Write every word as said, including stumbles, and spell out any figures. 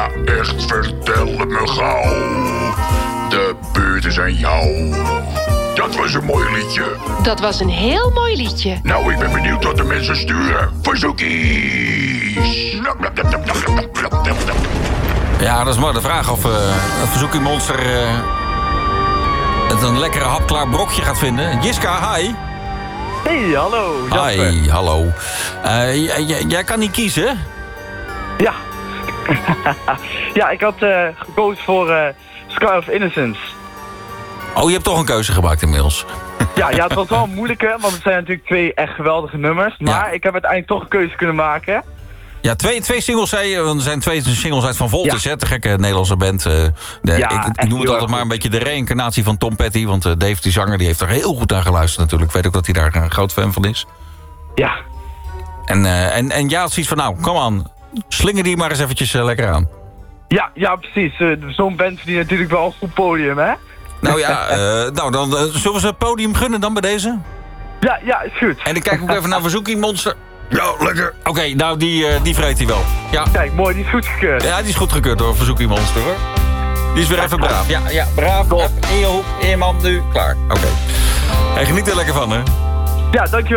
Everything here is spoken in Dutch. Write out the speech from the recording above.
Ja, echt, vertel het me gauw. De beurt is aan jou. Dat was een mooi liedje. Dat was een heel mooi liedje. Nou, ik ben benieuwd wat de mensen sturen. Verzoekies. Ja, dat is maar de vraag of uh, een verzoekie monster uh, het een lekkere hapklaar brokje gaat vinden. Jiska, hi. Hey, hallo. Jasper. Hi, hallo. Uh, jij kan niet kiezen? Ja. Ja, ik had uh, gekozen voor uh, Sky of Innocence. Oh, je hebt toch een keuze gemaakt inmiddels. Ja, ja, het was wel een moeilijke, want het zijn natuurlijk twee echt geweldige nummers. Maar ja. Ik heb uiteindelijk toch een keuze kunnen maken. Ja, twee, twee singles, zei je, want er zijn twee singles uit Van Voltis, ja. Hè? De gekke Nederlandse band. Uh, de, ja, ik, ik noem het altijd maar een beetje de reïncarnatie van Tom Petty. Want uh, Dave, die zanger, die heeft er heel goed aan geluisterd natuurlijk. Ik weet ook dat hij daar een groot fan van is. Ja. En, uh, en, en ja, het is iets van, nou, kom aan. Slinger die maar eens eventjes uh, lekker aan. Ja, ja, precies. Uh, Zo'n band die natuurlijk wel een goed podium, hè? Nou ja, uh, nou dan uh, zullen we ze het podium gunnen dan bij deze? Ja, ja, is goed. En dan kijk ik ook even naar Verzoeking Monster. Ja, lekker. Oké, okay, nou die, uh, die vreet hij wel. Ja. Kijk, mooi, die is goed gekeurd. Ja, die is goed gekeurd door Verzoeking Monster, hoor. Die is weer even braaf. Ja, ja, braaf. In je hoek, in je man, nu. Klaar. Oké. Okay. Hey, geniet er lekker van, hè? Ja, dankjewel.